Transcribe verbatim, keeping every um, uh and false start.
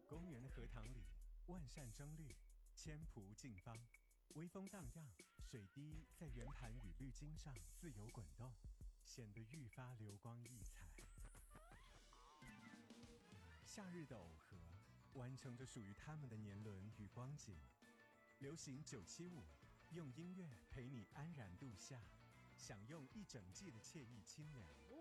公园的荷塘里，万扇争绿，千蒲竞芳，微风荡漾，水滴在圆盘与绿茎上自由滚动，显得愈发流光溢彩。夏日的耦合，完成着属于他们的年轮与光景。流行九七五，用音乐陪你安然度夏，享用一整季的惬意清凉。